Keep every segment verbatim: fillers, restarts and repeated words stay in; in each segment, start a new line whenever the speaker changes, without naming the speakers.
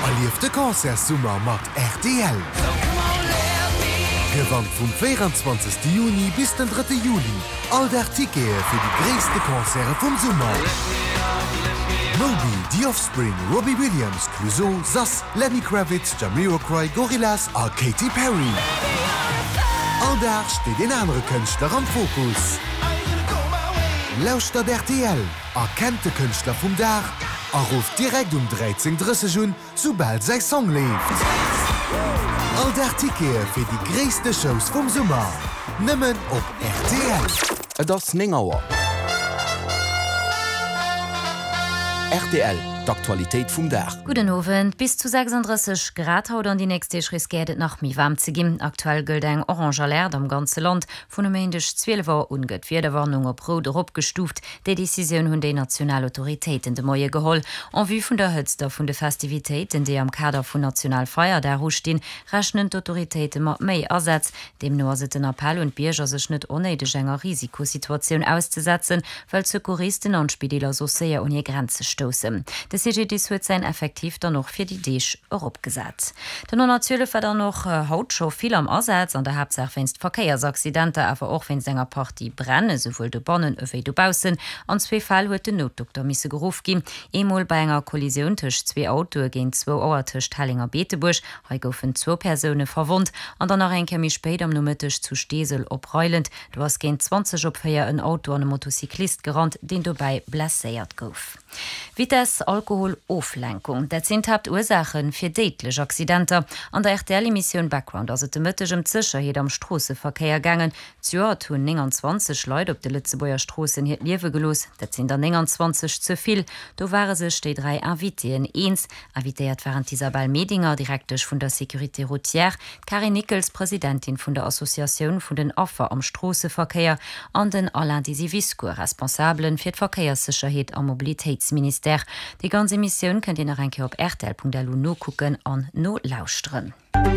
Erlief de Konzertsummer mat R T L. Gewand vom vierundzwanzigsten Juni bis den dritten Juli. All der Tickets für die größten Konzerte vom Sommer. Moby, The Offspring, Robbie Williams, Clouseau, Sass, Lenny Kravitz, Jamiroquai, Gorillaz und Katy Perry. All der steht den anderen Künstler am Fokus. Lauscht der R T L, erkennt den Künstler vom Dach, er ruft direkt um dreizehn Uhr dreißig Uhr, sobald sein Song läuft. All der Tickets für die größten Shows vom Sommer. Nimmen auf R T L.
Das Ningauer. R T L, d'Aktualität vum Dach.
Guten Abend. Bis zu sechsunddreißig Grad haut an die nächste riskiert nach mi warm zu gehen. Aktuell gilt eng orange Alert am ganzen Land. Von dem Ende zwölf Uhr ungefähr wird Warnung op Rot abgestuft. Die Decision hun die Nationalautoritäten de Moje geholt. En vue von der Hützter von der Festivitäten, die am Kader von Nationalfeier der stehen, rechnen die Autoritäten mat méi ersatz. Dem nur se den Appell und Bierger sech net ohne de enger Risikosituation auszusetzen, weil Sekuristen und Spideler so sehr un je Grenze stoßen. Der C G D huet sein effektiv dann noch fir die Deeg opgesat. Den natürlich war noch äh, haut schon viel am Ersatz an der Hauptsache wennst Verkehrsaccidente, aber auch wenn Sänger Party brenne, sowohl de Bonnen wie du Bausen. An zwei Fall huet den Notdoktor misse gerufen gin. Emol bei enger Kollision tisch zwei Auto gegen zwei Auer tisch Tallinger Beetebusch, he goufen zwei Personen verwundt, an dann en chemi spät am Nummertisch zu Stesel opreulend. Du hast gen zwanzig opfeier ein Auto an Motorcyklist gerannt, den du bei blessiert gouf. Wie das Alkoholoflenkung, dat sind habt Ursachen fir deitlech Accidenter. An der R T L-Emission Background as de mëttegem Zcherheet am Strosseverkehr gangen. Zuer hunn neunundzwanzig Leute op de Lützeburger Strossen het Liewe gelos, dat sind der neunundzwanzig zuviel. Do waren se ste drei Invitien eens. Invitiert waren Isabel Medinger, direktech vun der Sécurité routière, Karin Nickels, Präsidentin vun der Assoziation vun den Opfer am Strosseverkehr, an den Alain Disivisco, Responsablen fir d'Verkeierssicherheet am Mobilitätsminister. Die ganze Mission könnt ihr nach ein op r t l punkt l u no gucken an no lauschtren.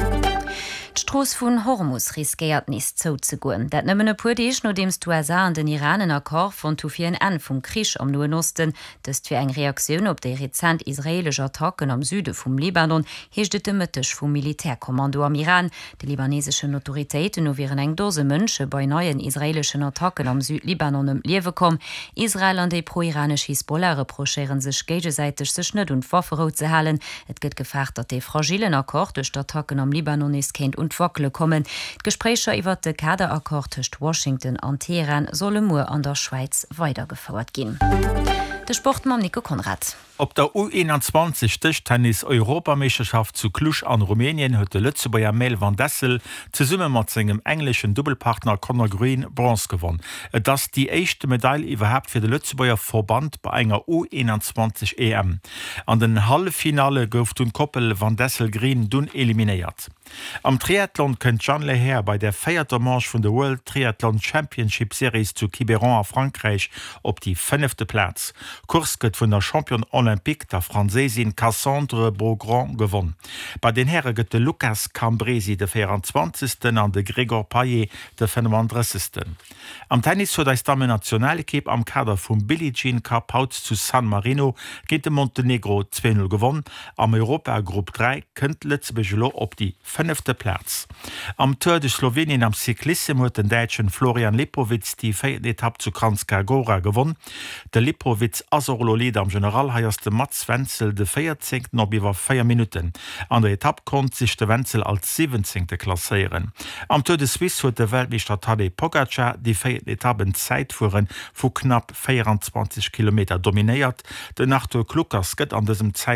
D'Stroos vun Hormus riskiert nis zo ze goen. Dat nëmmen e puer Deeg no dems U S A an den Iranen Akkor vun to fir en en vum Krich am Noen Osten, dëst fir eng Reaktionun op déi rezent israelsche Attacken am Süde vum Libanon heeschtet de Mëttech vum Militärkommando am Iran. De libanesischen Autoritéiten no wieren eng dose Mënsche bei neuen israelschen Attacken am Südlibanon em Liewe kom. Israel an déi pro-iranesch Hisbollah reprocheieren sech gegesäiteg sech net und Wafferot ze halen. Et gëtt gefacht, dat dei fragilen Akkor duch d'Attacken am Libanon is kennt und Wackle kommen. Gesprächer iwwer de Kaderakkord tcht Washington an Teheran solle Mur an der Schweiz weitergefauerert gin. De Sportmann Nico Konrad.
Op der U einundzwanzig Tischtennis-Europameisterschaft zu Cluj an Rumänien huet de Lützeburger Mel van Dessel ze summe mat segem englischen Doppelpartner Conor Green Bronze gewonnen. Das die eischchte Medaille iwwerhaupt fir de Lützeburger Verband bei enger U einundzwanzig E M. An den Halbfinale gouf d'un Koppel van Dessel Green dun eliminiert. Am Triathlon kënnt Jean Leher bei der feierter Marsch vun der World Triathlon Championship Series zu Quiberon a Frankreich op die fünfte Platz. Kurs gëtt vun der Champion Olympique der Franzésin Cassandre Beaugrand gewonnen. Bei den Herren gëtt de Lucas Cambresi de vierundzwanzigsten an de Gregor Payet de fünfunddreißigsten Am Tennis huet als Dame Nationalkipp am Kader vum Billie Jean Cup haut zu San Marino geht de Montenegro zwei null gewonnen. Am Europa Group drei kënnt Lützebegelo op die fünfte Platz. Am Tour de Slowenien am Cyclisme huet den Deitschen Florian Lipowitz die vierte Etappe zu Kranjska Gora gewonnen. De Lipowitz Asorlolid am Generalheiers de Mats Wenzel de vierzehnten op iwwer vier Minuten. An der Etappe konnte sich de Wenzel als siebzehnten klassieren. Am Tour de Suisse huet de Weltmeister Tadej Pogacar die vierte Etappen Zeitfuhren vu knapp vierundzwanzig Kilometer dominiert. Den Arthur Klukas gëtt an diesem Zeit